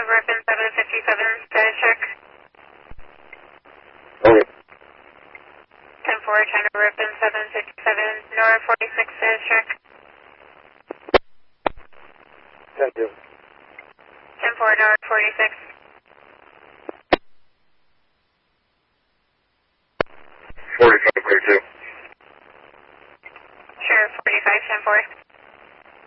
Ripon 757, status check. Okay. 10-4, China Ripon 757, Nora 46, status check. 10-2. 10-4, Nora 46. 45, clear 2. Sure, 45, 10-4.